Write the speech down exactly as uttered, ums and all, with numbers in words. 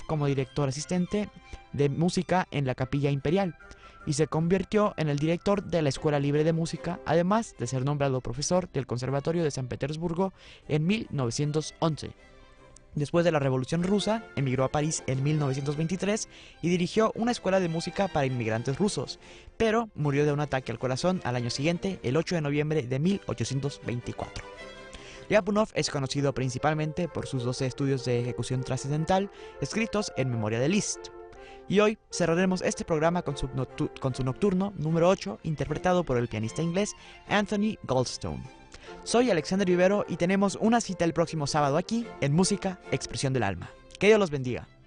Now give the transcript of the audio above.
como director asistente de música en la Capilla Imperial y se convirtió en el director de la Escuela Libre de Música, además de ser nombrado profesor del Conservatorio de San Petersburgo en mil novecientos once. Después de la Revolución Rusa, emigró a París en mil novecientos veintitrés y dirigió una escuela de música para inmigrantes rusos, pero murió de un ataque al corazón al año siguiente, el ocho de noviembre de mil ochocientos veinticuatro. Lyapunov es conocido principalmente por sus doce estudios de ejecución trascendental escritos en memoria de Liszt. Y hoy cerraremos este programa con su, con su nocturno número ocho, interpretado por el pianista inglés Anthony Goldstone. Soy Alexander Vivero y tenemos una cita el próximo sábado aquí en Música, Expresión del Alma. Que Dios los bendiga.